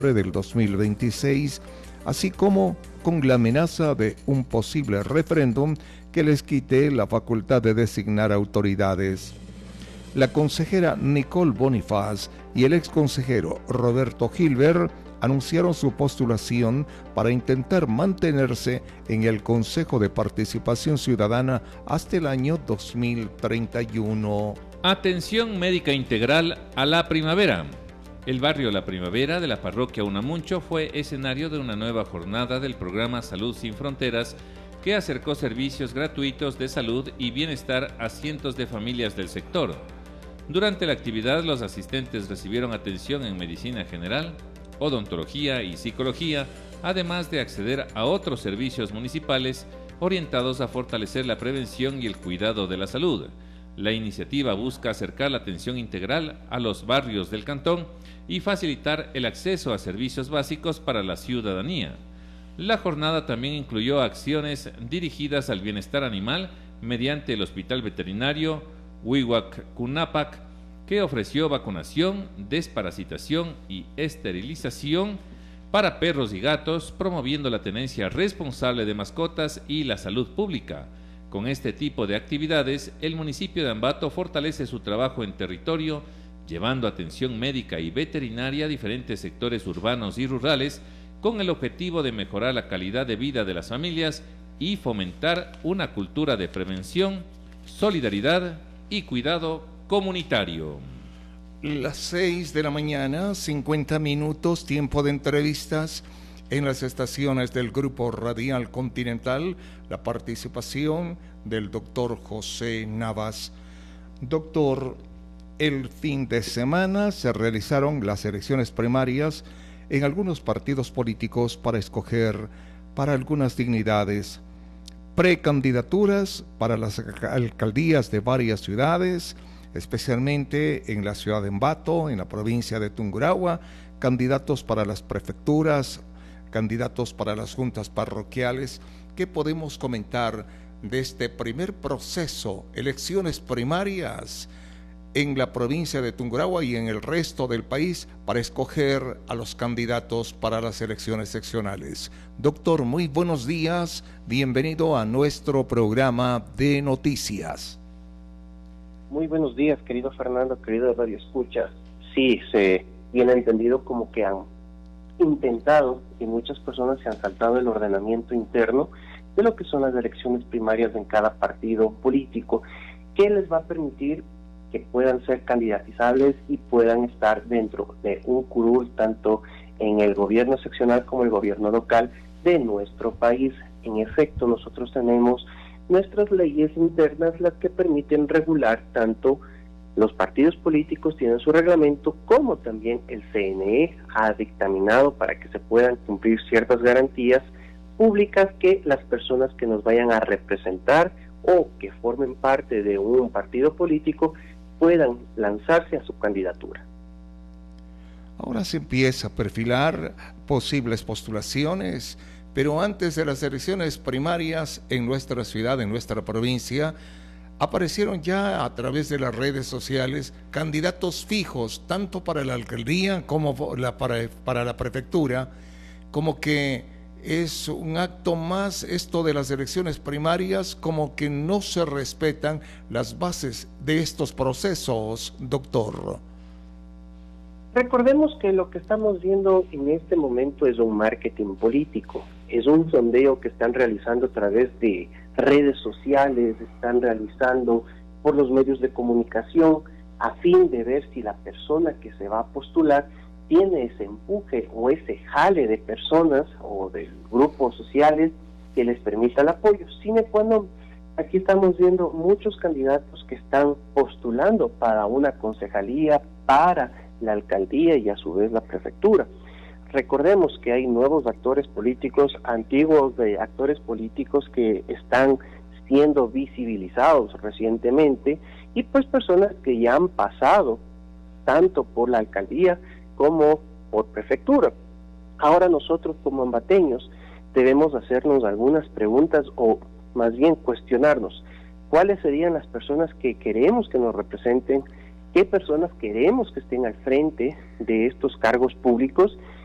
del 2026, así como con la amenaza de un posible referéndum que les quite la facultad de designar autoridades. La consejera Nicole Bonifaz y el exconsejero Roberto Gilbert anunciaron su postulación para intentar mantenerse en el Consejo de Participación Ciudadana hasta el año 2031. Atención médica integral a la primavera. El barrio La Primavera de la parroquia Unamuncho fue escenario de una nueva jornada del programa Salud Sin Fronteras que acercó servicios gratuitos de salud y bienestar a cientos de familias del sector. Durante la actividad, los asistentes recibieron atención en medicina general, odontología y psicología, además de acceder a otros servicios municipales orientados a fortalecer la prevención y el cuidado de la salud. La iniciativa busca acercar la atención integral a los barrios del cantón y facilitar el acceso a servicios básicos para la ciudadanía. La jornada también incluyó acciones dirigidas al bienestar animal mediante el Hospital Veterinario Huihuac Cunapac, que ofreció vacunación, desparasitación y esterilización para perros y gatos, promoviendo la tenencia responsable de mascotas y la salud pública. Con este tipo de actividades, el municipio de Ambato fortalece su trabajo en territorio, llevando atención médica y veterinaria a diferentes sectores urbanos y rurales, con el objetivo de mejorar la calidad de vida de las familias y fomentar una cultura de prevención, solidaridad y cuidado comunitario. Las 6 de la mañana, 50 minutos, tiempo de entrevistas en las estaciones del Grupo Radial Continental, la participación del doctor José Navas. Doctor, el fin de semana se realizaron las elecciones primarias en algunos partidos políticos para escoger para algunas dignidades, precandidaturas para las alcaldías de varias ciudades, especialmente en la ciudad de Ambato, en la provincia de Tungurahua, candidatos para las prefecturas, candidatos para las juntas parroquiales. ¿Qué podemos comentar de este primer proceso, elecciones primarias en la provincia de Tungurahua y en el resto del país para escoger a los candidatos para las elecciones seccionales? Doctor, muy buenos días, bienvenido a nuestro programa de noticias. Muy buenos días, querido Fernando, querido Radio Escuchas. Sí, se viene entendido como que han intentado y muchas personas se han saltado el ordenamiento interno de lo que son las elecciones primarias en cada partido político, que les va a permitir que puedan ser candidatizables y puedan estar dentro de un curul tanto en el gobierno seccional como el gobierno local de nuestro país. En efecto, nosotros tenemos nuestras leyes internas las que permiten regular tanto los partidos políticos tienen su reglamento, como también el CNE ha dictaminado para que se puedan cumplir ciertas garantías públicas que las personas que nos vayan a representar o que formen parte de un partido político puedan lanzarse a su candidatura. Ahora se empieza a perfilar posibles postulaciones, pero antes de las elecciones primarias en nuestra ciudad, en nuestra provincia, aparecieron ya a través de las redes sociales candidatos fijos, tanto para la alcaldía como para la prefectura, como que es un acto más esto de las elecciones primarias, como que no se respetan las bases de estos procesos, doctor. Recordemos que lo que estamos viendo en este momento es un marketing político, es un sondeo que están realizando a través de redes sociales, están realizando por los medios de comunicación a fin de ver si la persona que se va a postular tiene ese empuje o ese jale de personas o de grupos sociales que les permita el apoyo. Sine qua non, aquí estamos viendo muchos candidatos que están postulando para una concejalía, para la alcaldía y a su vez la prefectura. Recordemos que hay nuevos actores políticos, antiguos de actores políticos que están siendo visibilizados recientemente y pues personas que ya han pasado tanto por la alcaldía como por prefectura. Ahora nosotros como ambateños debemos hacernos algunas preguntas o más bien cuestionarnos cuáles serían las personas que queremos que nos representen, qué personas queremos que estén al frente de estos cargos públicos